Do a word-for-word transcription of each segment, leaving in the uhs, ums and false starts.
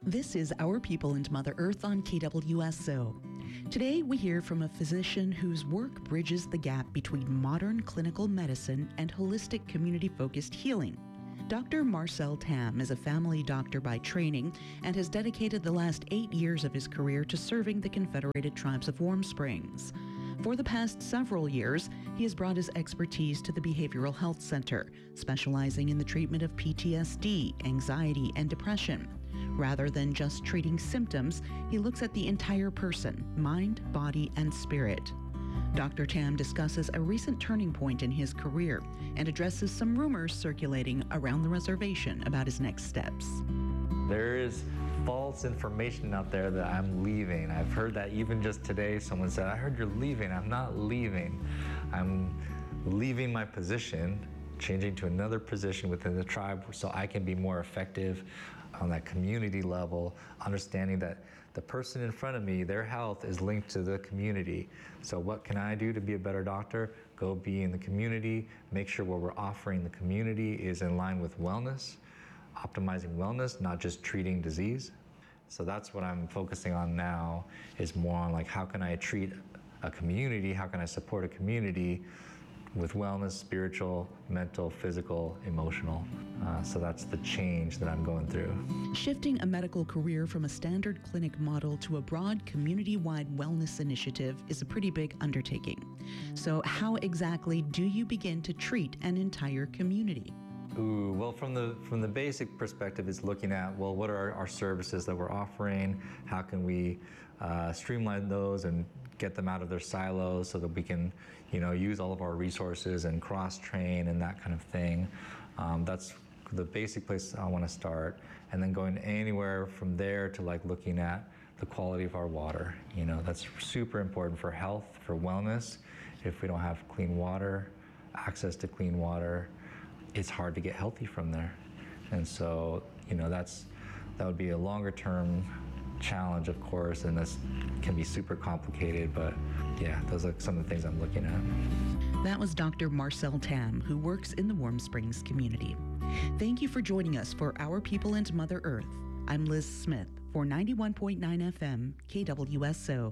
This is Our People and Mother Earth on K W S O. Today we hear from a physician whose work bridges the gap between modern clinical medicine and holistic community-focused healing. Doctor Marcel Tam is a family doctor by training and has dedicated the last eight years of his career to serving the Confederated Tribes of Warm Springs. For the past several years, he has brought his expertise to the Behavioral Health Center, specializing in the treatment of P T S D, anxiety, and depression. Rather than just treating symptoms, he looks at the entire person, mind, body, and spirit. Doctor Tam discusses a recent turning point in his career and addresses some rumors circulating around the reservation about his next steps. There is false information out there that I'm leaving. I've heard that even just today. Someone said, I heard you're leaving. I'm not leaving. I'm leaving my position, changing to another position within the tribe so I can be more effective on that community level, understanding that the person in front of me, their health is linked to the community. So what can I do to be a better doctor? Go be in the community, make sure what we're offering the community is in line with wellness, optimizing wellness, not just treating disease. So that's what I'm focusing on now, is more on like, how can I treat a community? How can I support a community with wellness, spiritual, mental, physical, emotional. Uh, so that's the change that I'm going through. Shifting a medical career from a standard clinic model to a broad community-wide wellness initiative is a pretty big undertaking. So how exactly do you begin to treat an entire community? Ooh, well, from the from the basic perspective, it's looking at, well, what are our services that we're offering? How can we uh, streamline those and get them out of their silos so that we can, you know, use all of our resources and cross-train and that kind of thing. Um, that's the basic place I want to start, and then going anywhere from there to like looking at the quality of our water. You know, that's super important for health, for wellness. If we don't have clean water, access to clean water, it's hard to get healthy from there. And so, you know, that's that would be a longer term challenge, of course, and this can be super complicated, but yeah, those are some of the things I'm looking at. That was Doctor Marcel Tam, who works in the Warm Springs community. Thank you for joining us for Our People and Mother Earth. I'm Liz Smith for ninety-one point nine F M K W S O.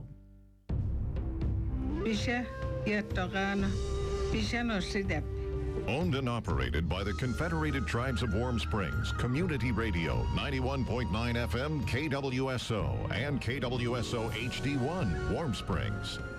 Owned and operated by the Confederated Tribes of Warm Springs, Community Radio, ninety-one point nine F M K W S O and K W S O H D one, Warm Springs.